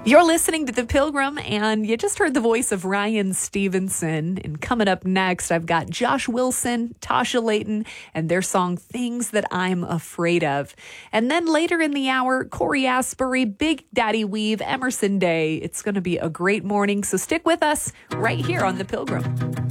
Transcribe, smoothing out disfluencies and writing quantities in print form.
You're listening to The Pilgrim, and you just heard the voice of Ryan Stevenson. And coming up next, I've got Josh Wilson, Tasha Layton, and their song, Things That I'm Afraid Of. And then later in the hour, Corey Asbury, Big Daddy Weave, Emerson Day. It's going to be a great morning, so stick with us right here on The Pilgrim.